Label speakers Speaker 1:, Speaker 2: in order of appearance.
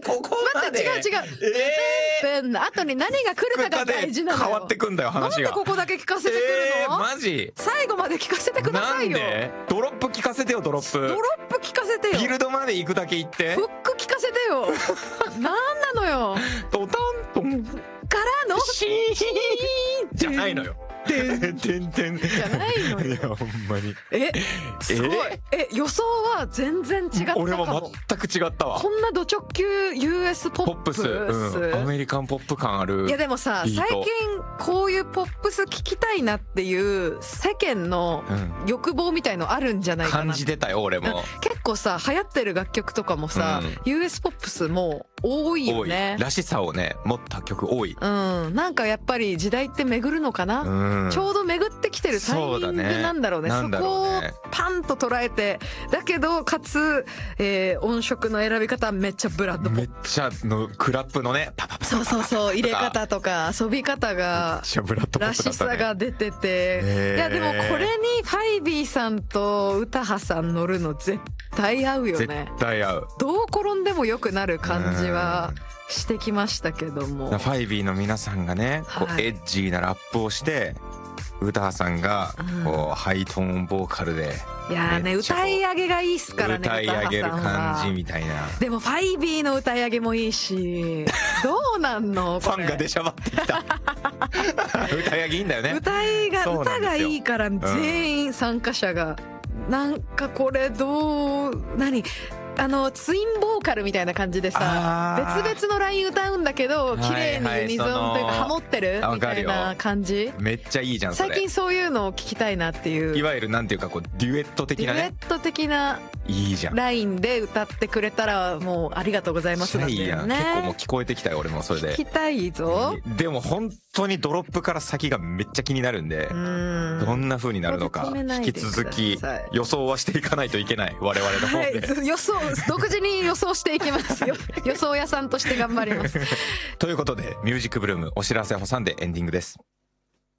Speaker 1: ここまで。
Speaker 2: 待って、違う。後に何が来るかが大事なのよ。
Speaker 1: 変わってくんだよ話が。
Speaker 2: なんでここだけ聞かせてくるの？
Speaker 1: マジ？
Speaker 2: 最後まで聞かせてくださいよ。
Speaker 1: なんで？ドロップ聞かせてよ、ドロップ。
Speaker 2: ドロップ聞かせてよ。
Speaker 1: フィールドまで行くだけ行って。
Speaker 2: フック聞かせてよ。なんなのよ。
Speaker 1: ドタントン
Speaker 2: からの
Speaker 1: シーンじゃないのよ。てんてんてん
Speaker 2: じゃないのよ。
Speaker 1: いやほんまに。
Speaker 2: すごい。予想は全然違ったかも。
Speaker 1: 俺も全く違ったわ。
Speaker 2: こんなド直球 US ポップス、
Speaker 1: アメリカンポップ感ある。
Speaker 2: いやでもさ、最近こういうポップス聞きたいなっていう世間の欲望みたいのあるんじゃないかな。
Speaker 1: 感じてたよ俺も。
Speaker 2: 結構さ流行ってる楽曲とかもさ、US ポップスも多いよね。
Speaker 1: らしさをね持った曲多い。
Speaker 2: なんかやっぱり時代って巡るのかな。ちょうど巡ってきてるタイミングなんだろうね。そこをパンと捉えて、だけどかつ、音色の選び方めっちゃブラッドポップ。
Speaker 1: めっちゃのクラップのねパパパパパ
Speaker 2: そう入れ方とか遊び方がらしさが出てて、いやでもこれにファイビーさんと詩羽さん乗るの絶対合うよね。
Speaker 1: 絶対合う。
Speaker 2: どう転んでも良くなる感じはしてきましたけども、
Speaker 1: ファイビーの皆さんがねこうエッジーなラップをして、詩羽さんがこうハイトーンボーカルで、
Speaker 2: いやね歌い上げがいいっすからね。
Speaker 1: 歌い上げる感じみたいな。
Speaker 2: でもファイビーの歌い上げもいいし、どうなんの
Speaker 1: ファンが出しゃばってきた。歌い上げいいんだよね。歌
Speaker 2: がいいから全員参加者がなんかこれツインボーカルみたいな感じでさ、別々のライン歌うんだけど綺麗にユニゾンというかハモってるみたいな感じ。
Speaker 1: めっちゃいいじゃんそれ。
Speaker 2: 最近そういうのを聞きたいなっていう、
Speaker 1: いわゆるなんていうかこうデュエット的なね、
Speaker 2: デュエット的ない
Speaker 1: いじゃん
Speaker 2: ラインで歌ってくれたらもうありがとうございますなんてね。
Speaker 1: いいやん。結構もう聞こえてきたよ俺もそれで。
Speaker 2: 聞きたいぞ。
Speaker 1: でも本当にドロップから先がめっちゃ気になるんで、どんな風になるのか引き続き予想はしていかないといけない我々の方で。
Speaker 2: 予想独自に予想していきますよ。予想屋さんとして頑張ります。
Speaker 1: ということでミュージックブルームお知らせ挟んでエンディングです。